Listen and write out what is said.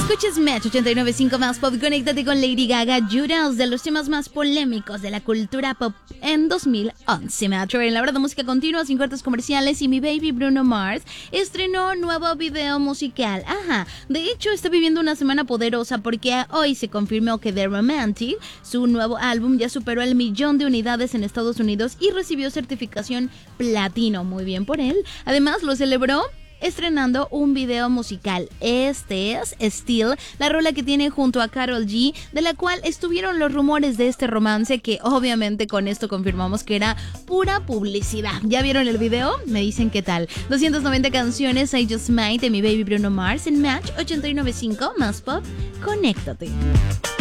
Escuches Match 89.5 más pop. Conéctate con Lady Gaga, Judas, de los temas más polémicos de la cultura pop en 2011. Match en la hora de música continua, sin cortes comerciales. Y mi baby Bruno Mars estrenó nuevo video musical. Ajá, de hecho está viviendo una semana poderosa porque hoy se confirmó que The Romantic, su nuevo álbum, ya superó el 1,000,000 de unidades en Estados Unidos y recibió certificación platino. Muy bien por él. Además lo celebró estrenando un video musical. Este es Still, la rola que tiene junto a Karol G, de la cual estuvieron los rumores de este romance, que obviamente con esto confirmamos que era pura publicidad. ¿Ya vieron el video? Me dicen qué tal. 290 canciones, I Just Might, de mi baby Bruno Mars en Match 89.5 más pop. Conéctate.